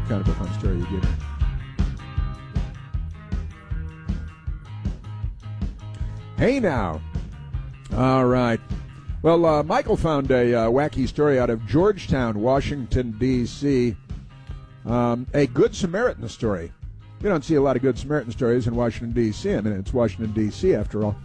kind of a fun story you gave me. Hey now. All right. Well, Michael found a wacky story out of Georgetown, Washington, D.C. A Good Samaritan story. You don't see a lot of Good Samaritan stories in Washington, D.C. I mean, it's Washington, D.C. after all.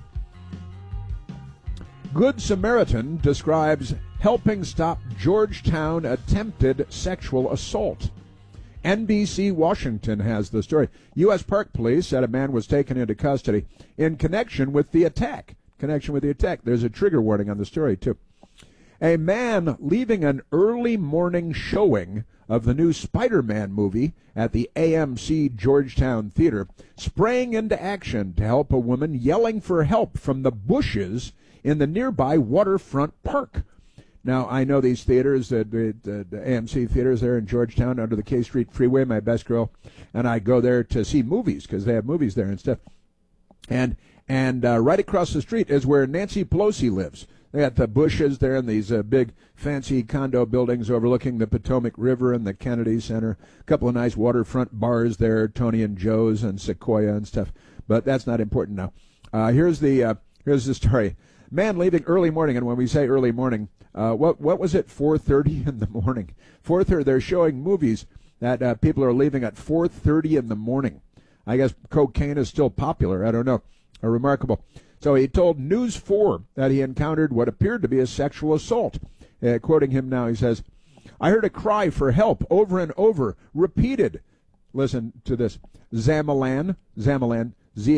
Good Samaritan describes helping stop Georgetown attempted sexual assault. NBC Washington has the story. U.S. Park Police said a man was taken into custody in connection with the attack. There's a trigger warning on the story, too. A man leaving an early morning showing of the new Spider-Man movie at the AMC Georgetown Theater sprang into action to help a woman yelling for help from the bushes in the nearby waterfront park. Now, I know these theaters, the AMC theaters there in Georgetown under the K Street Freeway. My best girl and I go there to see movies because they have movies there and stuff. And right across the street is where Nancy Pelosi lives. They got the bushes there and these big fancy condo buildings overlooking the Potomac River and the Kennedy Center. A couple of nice waterfront bars there, Tony and Joe's and Sequoia and stuff. But that's not important now. Here's the story. Man leaving early morning, and when we say early morning, what was it? 4:30 in the morning. 4:30. They're showing movies that people are leaving at 4:30 in the morning. I guess cocaine is still popular. I don't know. Remarkable. So he told News 4 that he encountered what appeared to be a sexual assault. Quoting him now, he says, "I heard a cry for help over and over, repeated." Listen to this. Zamalan, Zamilan,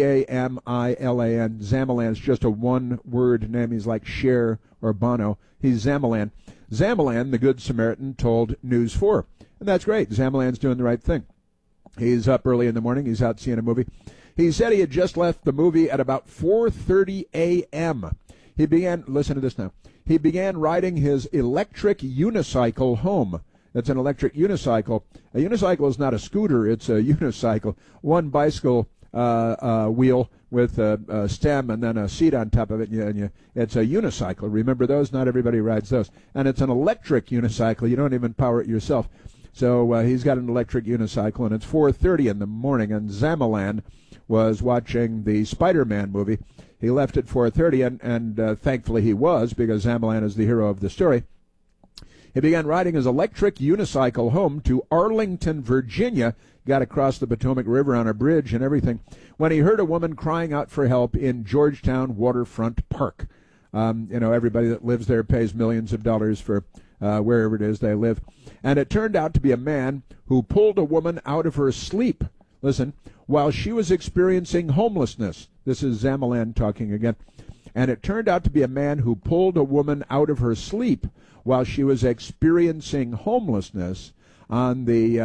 Zamalan's just a one-word name. He's like Cher or Bono. He's Zamalan. Zamalan, the Good Samaritan, told News 4. And that's great. Zamalan's doing the right thing. He's up early in the morning. He's out seeing a movie. He said he had just left the movie at about 4:30 a.m. He began, listen to this now, he began riding his electric unicycle home. That's an electric unicycle. A unicycle is not a scooter, it's a unicycle. One bicycle wheel with a stem and then a seat on top of it. And it's a unicycle. Remember those? Not everybody rides those. And it's an electric unicycle. You don't even power it yourself. So he's got an electric unicycle, and it's 4:30 in the morning, and Zamalan was watching the Spider-Man movie. He left at 4:30, and thankfully he was, because Zamalan is the hero of the story. He began riding his electric unicycle home to Arlington, Virginia, got across the Potomac River on a bridge and everything, when he heard a woman crying out for help in Georgetown Waterfront Park. Everybody that lives there pays millions of dollars for wherever it is they live. And it turned out to be a man who pulled a woman out of her sleep, listen, while she was experiencing homelessness. This is Zamalan talking again. And it turned out to be a man who pulled a woman out of her sleep while she was experiencing homelessness on the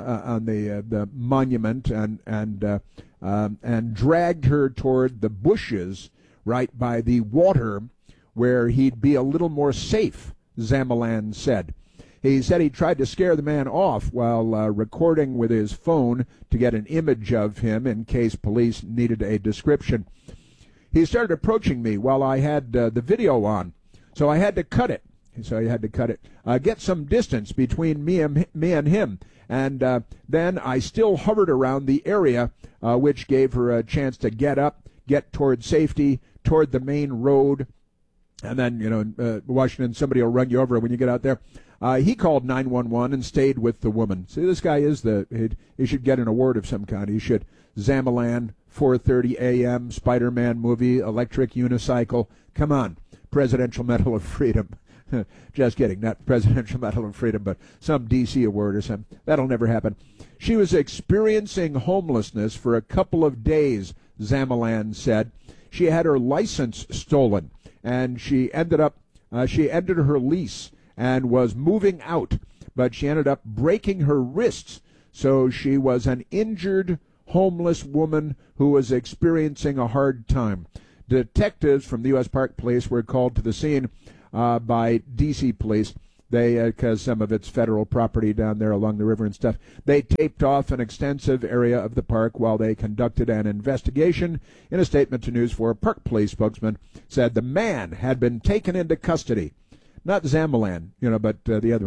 monument and dragged her toward the bushes right by the water where he'd be a little more safe, Zamalan said. He said he tried to scare the man off while recording with his phone to get an image of him in case police needed a description. He started approaching me while I had the video on, so I had to cut it. Get some distance between me and him. And then I still hovered around the area, which gave her a chance to get up, get toward safety, toward the main road. And then, Washington, somebody will run you over when you get out there. He called 911 and stayed with the woman. See, this guy is he should get an award of some kind. He should. Zamalan, 4:30 a.m., Spider-Man movie, electric unicycle. Come on, Presidential Medal of Freedom. Just kidding, not Presidential Medal of Freedom, but some D.C. award or something. That'll never happen. She was experiencing homelessness for a couple of days, Zamalan said. She had her license stolen, and she ended her lease and was moving out, but she ended up breaking her wrists, so she was an injured homeless woman who was experiencing a hard time. Detectives from the U.S. Park Police were called to the scene by D.C. police. They, because some of it's federal property down there along the river and stuff, they taped off an extensive area of the park while they conducted an investigation. In a statement to News 4, Park Police spokesman said the man had been taken into custody. Not Zamalan, but the other man.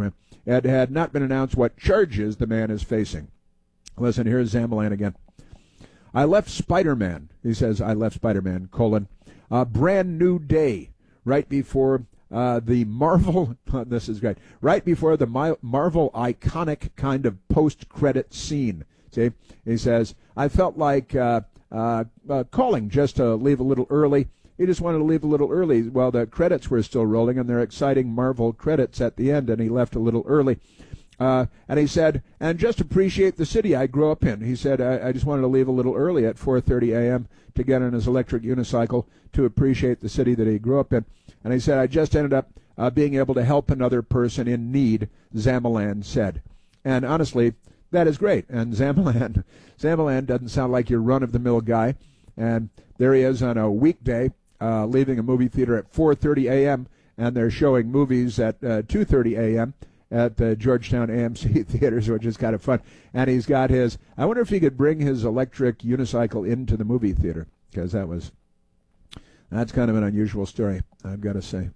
It had not been announced what charges the man is facing. Listen, here's Zamalan again. I left Spider-Man, he says, I left Spider-Man, a brand new day, right before the Marvel, this is great, right before the Marvel iconic kind of post-credit scene. See, he says, I felt like calling just to leave a little early. He just wanted to leave a little early while the credits were still rolling, and they're exciting Marvel credits at the end, and he left a little early. And he said, and just appreciate the city I grew up in. He said, I just wanted to leave a little early at 4:30 a.m. to get on his electric unicycle to appreciate the city that he grew up in. And he said, I just ended up being able to help another person in need, Zamalan said. And honestly, that is great. And Zamalan doesn't sound like your run-of-the-mill guy. And there he is on a weekday, leaving a movie theater at 4:30 a.m., and they're showing movies at 2:30 a.m., at the Georgetown AMC theaters, which is kind of fun. And he's got his, I wonder if he could bring his electric unicycle into the movie theater, because that's kind of an unusual story, I've got to say.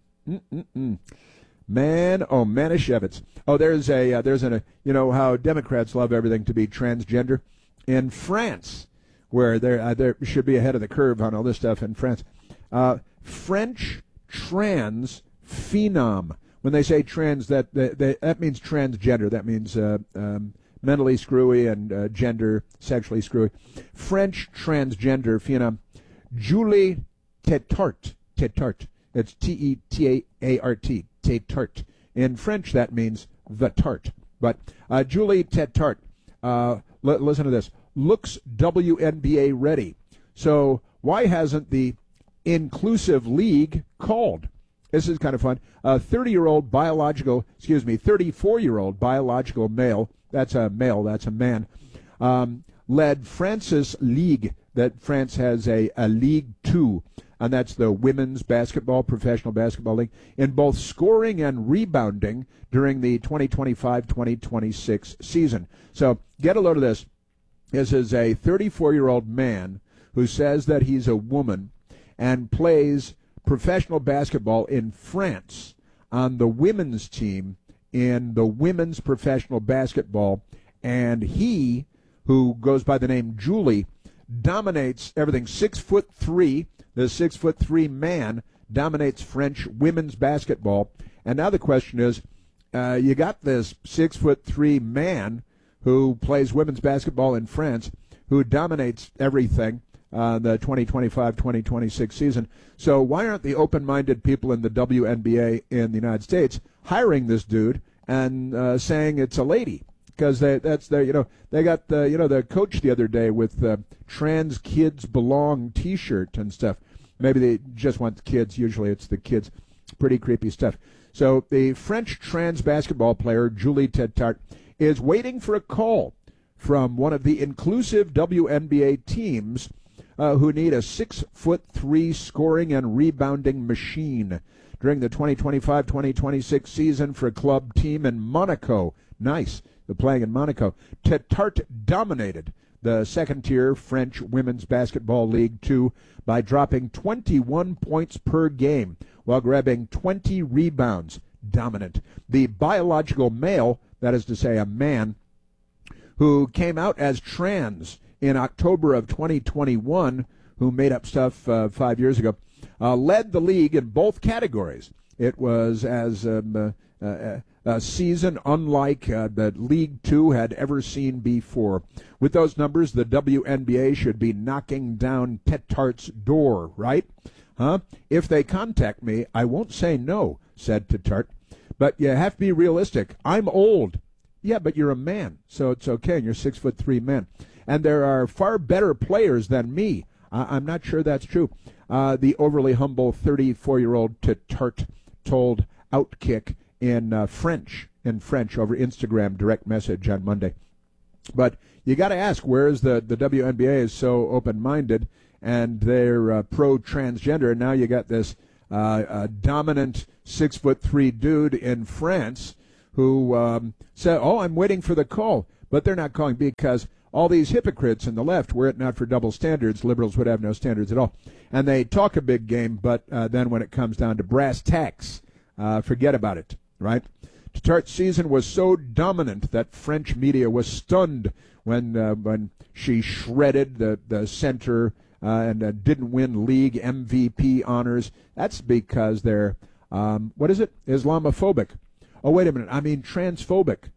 Man, oh, Manischewitz. Oh, there's you know how Democrats love everything to be transgender. In France, where there should be ahead of the curve on all this stuff in France, French trans phenom. When they say trans, that means transgender. That means mentally screwy and gender sexually screwy. French transgender phenom Julie Tetart. It's T-E-T-A-R-T. Tetart. In French, that means the tart. But Julie Tetart, listen to this, looks WNBA ready. So why hasn't the Inclusive League called? This is kind of fun. A 34-year-old biological male, that's a man, led France's league, that France has a League 2, and that's the women's professional basketball league, in both scoring and rebounding during the 2025-2026 season. So get a load of this. This is a 34-year-old man who says that he's a woman and plays professional basketball in France on the women's team in the women's professional basketball, and he, who goes by the name Julie, dominates everything. 6'3", the 6'3" man dominates French women's basketball. And now the question is, you got this 6'3" man who plays women's basketball in France, who dominates everything. The 2025-2026 season. So why aren't the open-minded people in the WNBA in the United States hiring this dude and saying it's a lady? Because they got the coach the other day with Trans Kids Belong T-shirt and stuff. Maybe they just want the kids. Usually it's the kids. Pretty creepy stuff. So the French trans basketball player Julie Tetart is waiting for a call from one of the inclusive WNBA teams who need a 6'3" scoring and rebounding machine during the 2025-2026 season for a club team in Monaco. Nice. They're playing in Monaco. Tetart dominated the second-tier French Women's Basketball League 2 by dropping 21 points per game while grabbing 20 rebounds. Dominant. The biological male, that is to say a man, who came out as trans in October of 2021, who made up stuff 5 years ago, led the league in both categories. It was as a season unlike that League 2 had ever seen before. With those numbers, the WNBA should be knocking down Tetart's door, right? Huh? If they contact me, I won't say no, said Tetart. But you have to be realistic. I'm old. Yeah, but you're a man, so it's okay, and you're 6'3" man. And there are far better players than me. I'm not sure that's true. The overly humble 34-year-old Tetart told Outkick in French over Instagram direct message on Monday. But you got to ask, where is the WNBA is so open-minded, and they're pro-transgender, and now you got this dominant 6'3" dude in France who said, oh, I'm waiting for the call. But they're not calling because all these hypocrites in the left, were it not for double standards, liberals would have no standards at all. And they talk a big game, but then when it comes down to brass tacks, forget about it, right? Tatart's season was so dominant that French media was stunned when she shredded the center and didn't win league MVP honors. That's because they're, what is it? Islamophobic. Oh, wait a minute. I mean transphobic.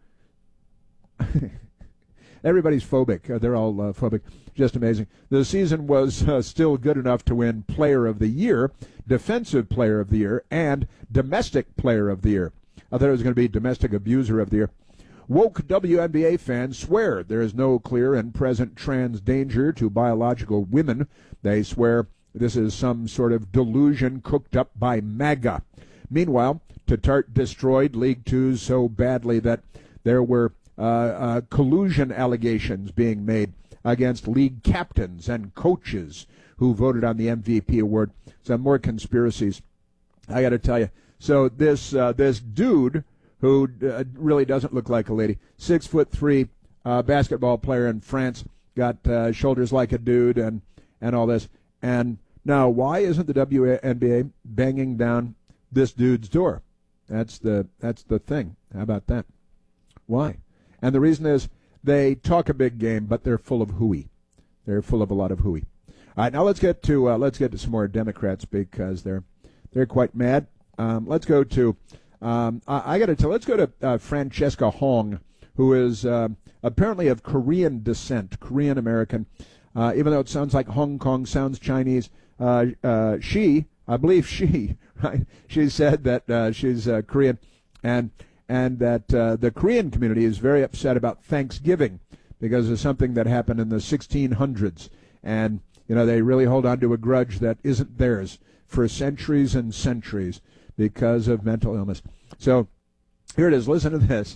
Everybody's phobic. They're all phobic. Just amazing. The season was still good enough to win Player of the Year, Defensive Player of the Year, and Domestic Player of the Year. I thought it was going to be Domestic Abuser of the Year. Woke WNBA fans swear there is no clear and present trans danger to biological women. They swear this is some sort of delusion cooked up by MAGA. Meanwhile, Tatart destroyed League Two so badly that there were collusion allegations being made against league captains and coaches who voted on the MVP award. Some more conspiracies. I got to tell you. So this dude who really doesn't look like a lady, 6'3", basketball player in France, got shoulders like a dude and all this. And now, why isn't the WNBA banging down this dude's door? That's the thing. How about that? Why? And the reason is they talk a big game, but they're full of hooey. They're full of a lot of hooey. All right, now let's get to some more Democrats because they're quite mad. Let's go to let's go to Francesca Hong, who is apparently of Korean descent, Korean American. Even though it sounds like Hong Kong, sounds Chinese. I believe she, right? She said that she's Korean, and that the Korean community is very upset about Thanksgiving because of something that happened in the 1600s, and they really hold on to a grudge that isn't theirs for centuries and centuries because of mental illness. So here it is. Listen to this.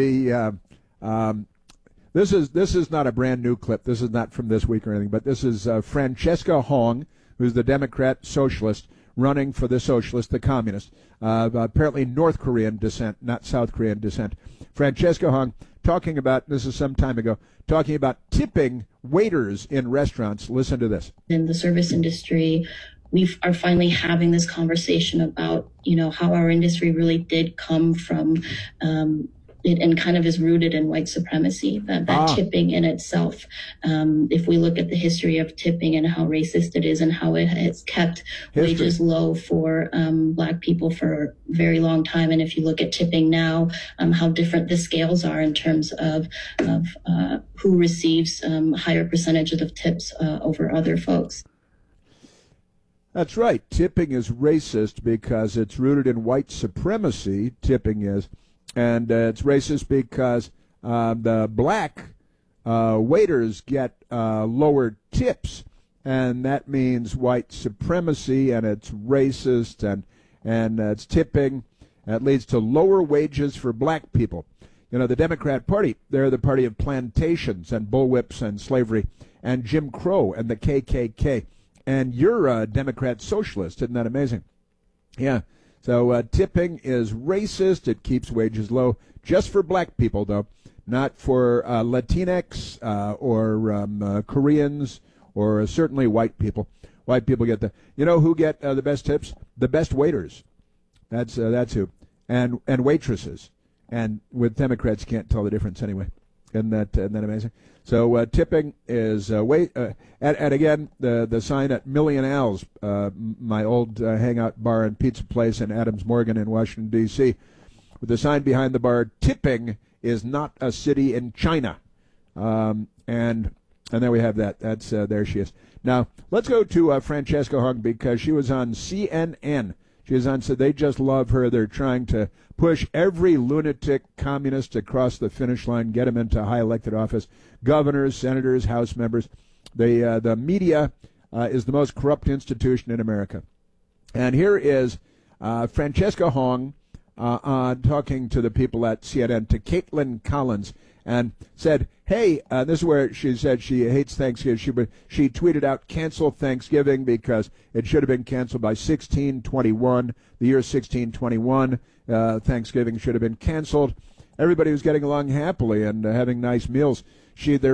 This is not a brand new clip. This is not from this week or anything, but this is Francesca Hong, who's the Democrat socialist running for the socialist, the communist, apparently North Korean descent, not South Korean descent. Francesca Hong talking about, this is some time ago, talking about tipping waiters in restaurants. Listen to this. In the service industry, we are finally having this conversation about, how our industry really did come from it and kind of is rooted in white supremacy, that tipping in itself. If we look at the history of tipping and how racist it is and how it has kept wages low for Black people for a very long time. And if you look at tipping now, how different the scales are in terms of who receives higher percentages of tips over other folks. That's right. Tipping is racist because it's rooted in white supremacy, tipping is. And it's racist because the black waiters get lower tips, and that means white supremacy, and it's racist, and it's tipping. That leads to lower wages for black people. The Democrat Party, they're the party of plantations and bullwhips and slavery and Jim Crow and the KKK. And you're a Democrat socialist. Isn't that amazing? Yeah. So tipping is racist. It keeps wages low just for black people, though, not for Latinx or Koreans or certainly white people. White people get who get the best tips? The best waiters. That's who. And waitresses. And with Democrats, you can't tell the difference anyway. Isn't that amazing? So tipping is and again the sign at Million Al's, my old hangout bar and pizza place in Adams Morgan in Washington D.C. With the sign behind the bar, tipping is not a city in China, and there we have that. That's there she is. Now let's go to Francesca Hong because she was on CNN. She was on. So they just love her. They're trying to push every lunatic communist across the finish line, get them into high elected office, governors, senators, House members. The media is the most corrupt institution in America. And here is Francesca Hong talking to the people at CNN, to Caitlin Collins, and said, hey, this is where she said she hates Thanksgiving. She tweeted out, cancel Thanksgiving because it should have been canceled by 1621, the year 1621. Thanksgiving should have been canceled. Everybody was getting along happily and having nice meals. There